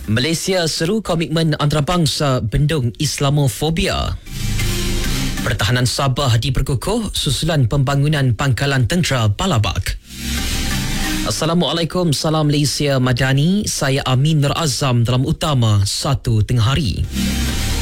Malaysia seru komitmen antarabangsa bendung Islamofobia. Pertahanan Sabah diperkukuh susulan pembangunan pangkalan tentera Balabak. Assalamualaikum, salam Malaysia Madani. Saya Amin Nur Azam dalam utama 1 tengah hari.